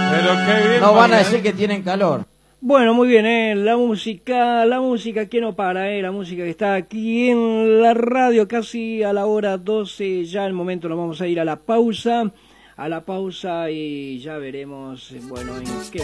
Pero qué bien. No van a decir que tienen calor. Bueno, muy bien, la música que no para, la música que está aquí en la radio casi a la hora 12, ya el momento nos vamos a ir a la pausa y ya veremos, bueno, en qué